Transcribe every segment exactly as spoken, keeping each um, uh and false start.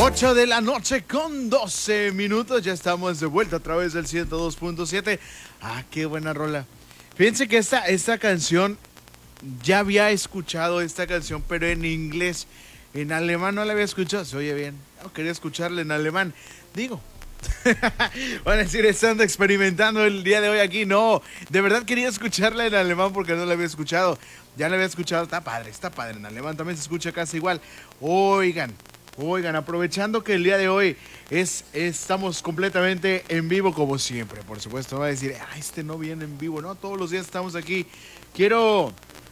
ocho de la noche con doce minutos. Ya estamos de vuelta a través del ciento dos punto siete. Ah, qué buena rola. Fíjense que esta, esta canción, ya había escuchado esta canción, pero en inglés. En alemán no la había escuchado. Se oye bien. No, quería escucharla en alemán. Digo. Van a decir, estando experimentando el día de hoy aquí. No, de verdad quería escucharla en alemán porque no la había escuchado. Ya la había escuchado. Está padre, está padre. En alemán también se escucha casi igual. Oigan. Oigan, aprovechando que el día de hoy es, estamos completamente en vivo como siempre, por supuesto, va a decir, ah, este no viene en vivo, no, todos los días estamos aquí. Quiero,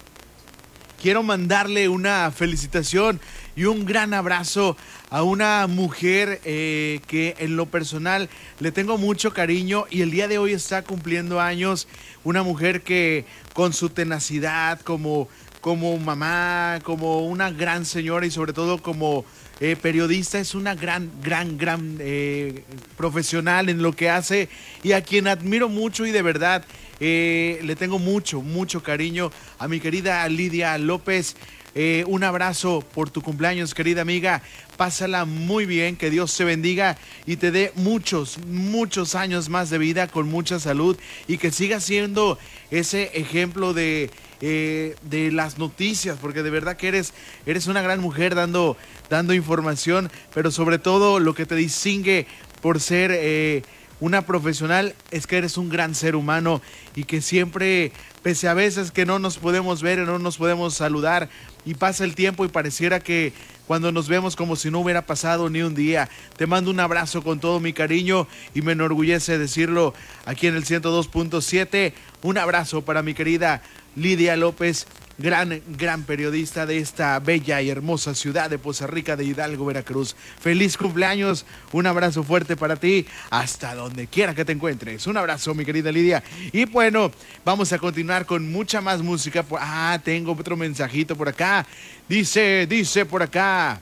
quiero mandarle una felicitación y un gran abrazo a una mujer eh, que en lo personal le tengo mucho cariño y el día de hoy está cumpliendo años, una mujer que con su tenacidad, como, como mamá, como una gran señora y sobre todo como Eh, periodista, es una gran, gran, gran eh, profesional en lo que hace y a quien admiro mucho y de verdad eh, le tengo mucho, mucho cariño a mi querida Lidia López. Eh, un abrazo por tu cumpleaños, querida amiga. Pásala muy bien, que Dios te bendiga y te dé muchos, muchos años más de vida con mucha salud y que sigas siendo ese ejemplo de, eh, de las noticias, porque de verdad que eres, eres una gran mujer dando, dando información, pero sobre todo lo que te distingue por ser eh, una profesional es que eres un gran ser humano y que siempre, pese a veces que no nos podemos ver, no nos podemos saludar y pasa el tiempo y pareciera que cuando nos vemos como si no hubiera pasado ni un día. Te mando un abrazo con todo mi cariño y me enorgullece decirlo aquí en el ciento dos punto siete. Un abrazo para mi querida Lidia López, gran, gran periodista de esta bella y hermosa ciudad de Poza Rica de Hidalgo, Veracruz. Feliz cumpleaños, un abrazo fuerte para ti, hasta donde quiera que te encuentres. Un abrazo, mi querida Lidia. Y bueno, vamos a continuar con mucha más música. Ah, tengo otro mensajito por acá. Dice, dice por acá.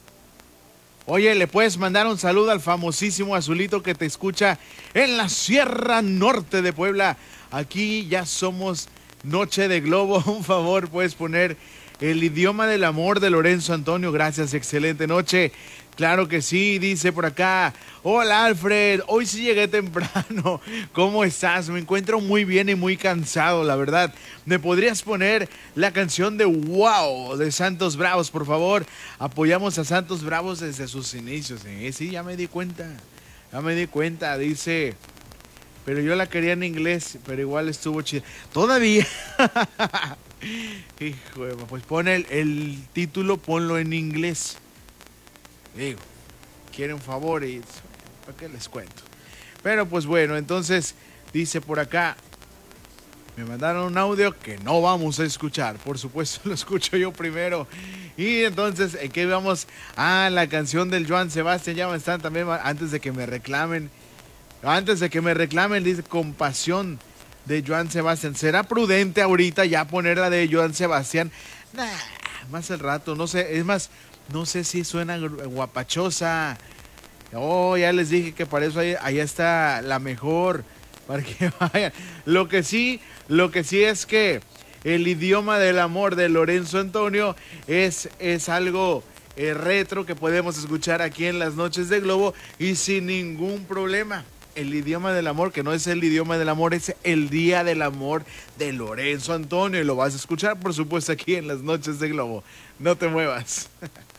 Oye, ¿le puedes mandar un saludo al famosísimo Azulito que te escucha en la Sierra Norte de Puebla? Aquí ya somos Noche de Globo. Un favor, puedes poner El idioma del amor de Lorenzo Antonio. Gracias, excelente noche. Claro que sí, dice por acá. Hola, Alfred, hoy sí llegué temprano. ¿Cómo estás? Me encuentro muy bien y muy cansado, la verdad. ¿Me podrías poner la canción de Wow de Santos Bravos, por favor? Apoyamos a Santos Bravos desde sus inicios. ¿eh? Sí, ya me di cuenta. Ya me di cuenta, dice. Pero yo la quería en inglés, pero igual estuvo chida. Todavía. Hijo, pues pon el, el título, ponlo en inglés. Digo, quieren favor y ¿para qué les cuento? Pero pues bueno, entonces dice por acá, me mandaron un audio que no vamos a escuchar, por supuesto lo escucho yo primero. Y entonces, ¿en qué vamos? Ah, la canción del Joan Sebastián, ya me están también, antes de que me reclamen, antes de que me reclamen, dice Compasión de Joan Sebastián. ¿Será prudente ahorita ya poner la de Joan Sebastián? Nah, más al rato, no sé, es más... No sé si suena guapachosa. Oh, ya les dije que para eso ahí, allá está la mejor. Para que vayan. Lo que sí, lo que sí es que el idioma del amor de Lorenzo Antonio es, es algo eh, retro que podemos escuchar aquí en las noches de Globo y sin ningún problema. El idioma del amor, que no es el idioma del amor, es el día del amor de Lorenzo Antonio. Y lo vas a escuchar, por supuesto, aquí en las noches de Globo. No te muevas.